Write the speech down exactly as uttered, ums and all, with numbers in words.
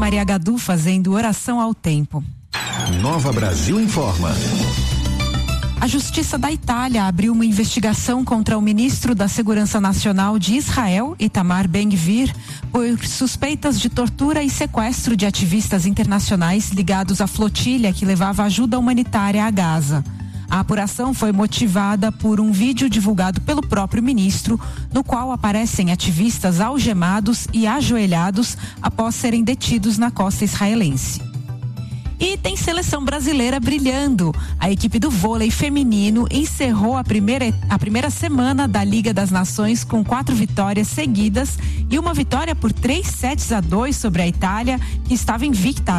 Maria Gadu fazendo oração ao tempo. Nova Brasil informa. A Justiça da Itália abriu uma investigação contra o ministro da Segurança Nacional de Israel, Itamar Ben-Gvir, por suspeitas de tortura e sequestro de ativistas internacionais ligados à flotilha que levava ajuda humanitária a Gaza. A apuração foi motivada por um vídeo divulgado pelo próprio ministro, no qual aparecem ativistas algemados e ajoelhados após serem detidos na costa israelense. E tem seleção brasileira brilhando. A equipe do vôlei feminino encerrou a primeira, a primeira semana da Liga das Nações com quatro vitórias seguidas e uma vitória por três sets a dois sobre a Itália, que estava invicta